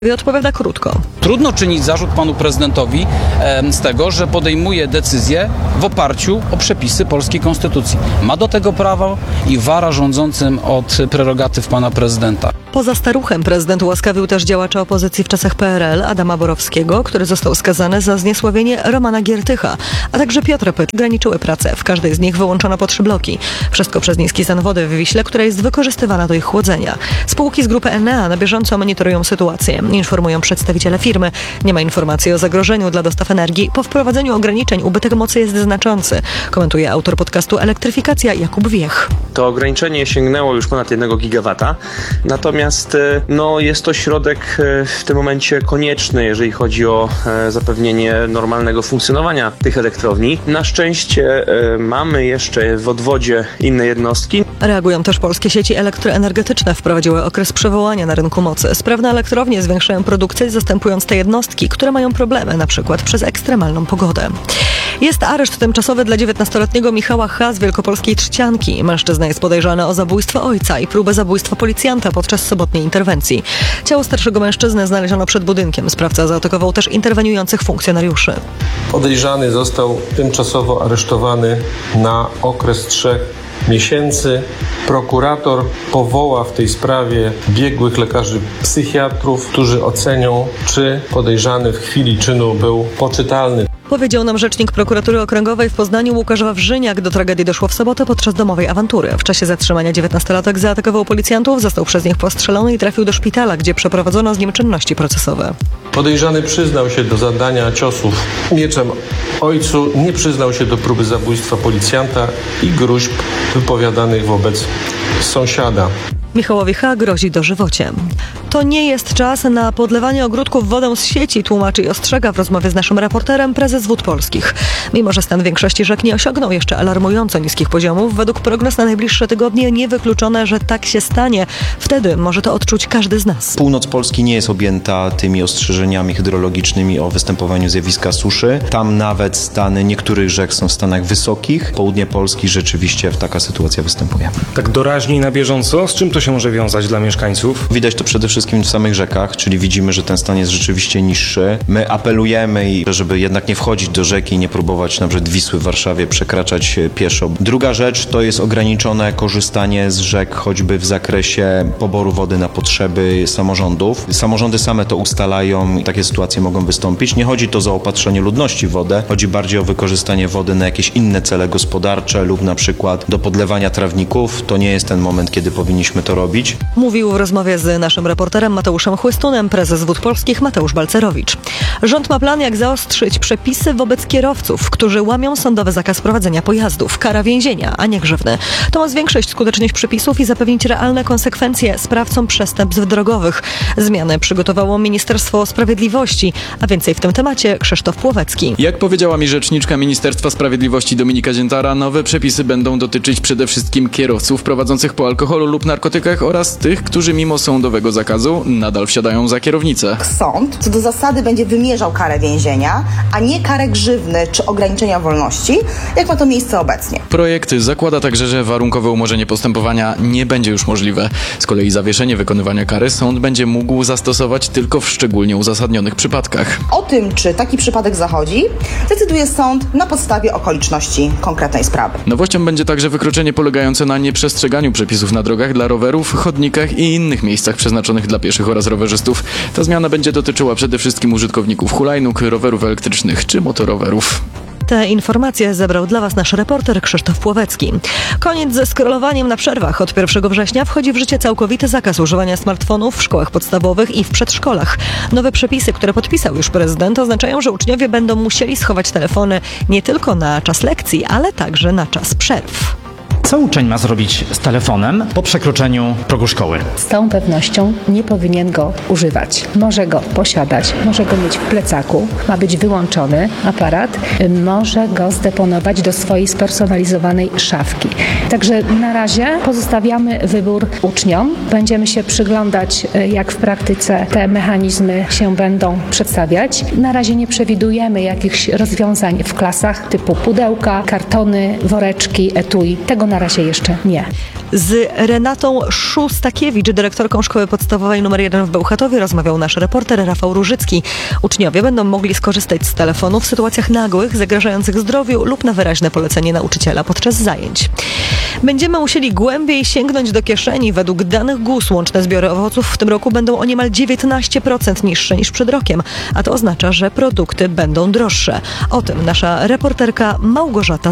I odpowiada krótko. Trudno czynić zarzut panu prezydentowi z tego, że podejmuje decyzje w oparciu o przepisy polskiej konstytucji. Ma do tego prawo i wara rządzącym od prerogatyw pana prezydenta. Poza staruchem prezydent ułaskawił też działacza opozycji w czasach PRL Adama Borowskiego, który został skazany za zniesławienie Romana Giertycha, a także Piotra Pytla. Ograniczyły pracę. W każdej z nich wyłączono po 3 bloki. Wszystko przez niski stan wody w Wiśle, która jest wykorzystywana do ich chłodzenia. Spółki z grupy Enea na bieżąco monitorują sytuację. Informują przedstawiciele firmy. Nie ma informacji o zagrożeniu dla dostaw energii. Po wprowadzeniu ograniczeń ubytek mocy jest znaczący, komentuje autor podcastu Elektryfikacja Jakub Wiech. To ograniczenie sięgnęło już ponad 1 gigawata, natomiast jest to środek w tym momencie konieczny, jeżeli chodzi o zapewnienie normalnego funkcjonowania tych elektrowni. Na szczęście mamy jeszcze w odwodzie inne jednostki. Reagują też polskie sieci elektroenergetyczne. Wprowadziły okres przewołania na rynku mocy. Sprawne elektrownie zwiększają produkcję, zastępując te jednostki, które mają problemy, na przykład przez ekstremalną pogodę. Jest areszt tymczasowy dla 19-letniego Michała H. z wielkopolskiej Trzcianki. Mężczyzna jest podejrzany o zabójstwo ojca i próbę zabójstwa policjanta podczas sobotniej interwencji. Ciało starszego mężczyzny znaleziono przed budynkiem. Sprawca zaatakował też interweniujących funkcjonariuszy. Podejrzany został tymczasowo aresztowany na okres 3 miesięcy. Prokurator powoła w tej sprawie biegłych lekarzy psychiatrów, którzy ocenią, czy podejrzany w chwili czynu był poczytalny. Powiedział nam rzecznik prokuratury okręgowej w Poznaniu Łukasz Wawrzyniak. Do tragedii doszło w sobotę podczas domowej awantury. W czasie zatrzymania 19-latek zaatakował policjantów, został przez nich postrzelony i trafił do szpitala, gdzie przeprowadzono z nim czynności procesowe. Podejrzany przyznał się do zadania ciosów mieczem ojcu, nie przyznał się do próby zabójstwa policjanta i gróźb wypowiadanych wobec sąsiada. Michałowi H. grozi dożywocie. To nie jest czas na podlewanie ogródków wodą z sieci, tłumaczy i ostrzega w rozmowie z naszym reporterem prezes Wód Polskich. Mimo że stan większości rzek nie osiągnął jeszcze alarmująco niskich poziomów, według prognoz na najbliższe tygodnie niewykluczone, że tak się stanie. Wtedy może to odczuć każdy z nas. Północ Polski nie jest objęta tymi ostrzeżeniami hydrologicznymi o występowaniu zjawiska suszy. Tam nawet stany niektórych rzek są w stanach wysokich. Południe Polski rzeczywiście taka sytuacja występuje. Tak doraźniej na bieżąco? Z czym to się może wiązać dla mieszkańców? Widać to przede wszystkim w samych rzekach, czyli widzimy, że ten stan jest rzeczywiście niższy. My apelujemy, żeby jednak nie wchodzić do rzeki i nie próbować na przykład Wisły w Warszawie przekraczać pieszo. Druga rzecz to jest ograniczone korzystanie z rzek, choćby w zakresie poboru wody na potrzeby samorządów. Samorządy same to ustalają i takie sytuacje mogą wystąpić. Nie chodzi to o zaopatrzenie ludności w wodę, chodzi bardziej o wykorzystanie wody na jakieś inne cele gospodarcze lub na przykład do podlewania trawników. To nie jest ten moment, kiedy powinniśmy to robić. Mówił w rozmowie z naszym reporterem Mateuszem Chłystunem prezes Wód Polskich Mateusz Balcerowicz. Rząd ma plan, jak zaostrzyć przepisy wobec kierowców, którzy łamią sądowy zakaz prowadzenia pojazdów. Kara więzienia, a nie grzywny. To ma zwiększyć skuteczność przepisów i zapewnić realne konsekwencje sprawcom przestępstw drogowych. Zmiany przygotowało Ministerstwo Sprawiedliwości, a więcej w tym temacie Krzysztof Płowecki. Jak powiedziała mi rzeczniczka Ministerstwa Sprawiedliwości Dominika Ziętara, nowe przepisy będą dotyczyć przede wszystkim kierowców prowadzących po alkoholu lub narkotykach oraz tych, którzy mimo sądowego zakazu nadal wsiadają za kierownicę. Sąd co do zasady będzie wymierzał karę więzienia, a nie karę grzywny czy ograniczenia wolności, jak ma to miejsce obecnie. Projekt zakłada także, że warunkowe umorzenie postępowania nie będzie już możliwe. Z kolei zawieszenie wykonywania kary sąd będzie mógł zastosować tylko w szczególnie uzasadnionych przypadkach. O tym, czy taki przypadek zachodzi, decyduje sąd na podstawie okoliczności konkretnej sprawy. Nowością będzie także wykroczenie polegające na nieprzestrzeganiu przepisów na drogach dla rowerów, chodnikach i innych miejscach przeznaczonych dla pieszych oraz rowerzystów. Ta zmiana będzie dotyczyła przede wszystkim użytkowników hulajnóg, rowerów elektrycznych czy motorowerów. Te informacje zebrał dla Was nasz reporter Krzysztof Płowecki. Koniec ze scrollowaniem na przerwach. Od 1 września wchodzi w życie całkowity zakaz używania smartfonów w szkołach podstawowych i w przedszkolach. Nowe przepisy, które podpisał już prezydent, oznaczają, że uczniowie będą musieli schować telefony nie tylko na czas lekcji, ale także na czas przerw. Co uczeń ma zrobić z telefonem po przekroczeniu progu szkoły? Z całą pewnością nie powinien go używać. Może go posiadać, może go mieć w plecaku, ma być wyłączony aparat, może go zdeponować do swojej spersonalizowanej szafki. Także na razie pozostawiamy wybór uczniom. Będziemy się przyglądać, jak w praktyce te mechanizmy się będą przedstawiać. Na razie nie przewidujemy jakichś rozwiązań w klasach typu pudełka, kartony, woreczki, etui. Tego na razie jeszcze nie. Z Renatą Szustakiewicz, dyrektorką Szkoły Podstawowej nr 1 w Bełchatowie, rozmawiał nasz reporter Rafał Różycki. Uczniowie będą mogli skorzystać z telefonu w sytuacjach nagłych, zagrażających zdrowiu lub na wyraźne polecenie nauczyciela podczas zajęć. Będziemy musieli głębiej sięgnąć do kieszeni. Według danych GUS łączne zbiory owoców w tym roku będą o niemal 19% niższe niż przed rokiem, a to oznacza, że produkty będą droższe. O tym nasza reporterka Małgorzata